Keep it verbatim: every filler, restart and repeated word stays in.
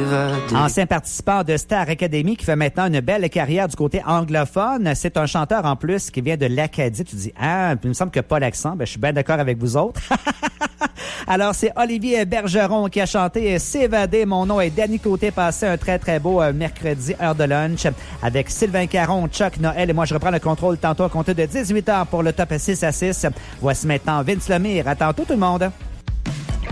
s'évader. Ancien participant de Star Academy qui fait maintenant une belle carrière du côté anglophone. C'est un chanteur en plus qui vient de l'Acadie. Tu dis, ah, il me semble qu'il n'y a pas l'accent. Ben, je suis bien d'accord avec vous autres. Alors, c'est Olivier Bergeron qui a chanté S'évader. Mon nom est Danny Côté. Passé un très, très beau euh, mercredi, heure de lunch, avec Sylvain Caron, Chuck Noël et moi, je reprends le contrôle tantôt à compter de dix-huit heures pour le top six à six. Voici maintenant Vince Lemire. À tantôt, tout le monde.